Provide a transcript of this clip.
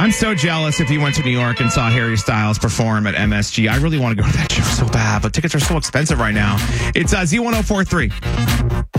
I'm so jealous if you went to New York and saw Harry Styles perform at MSG. I really want to go to that show so bad, but tickets are so expensive right now. It's Z1043.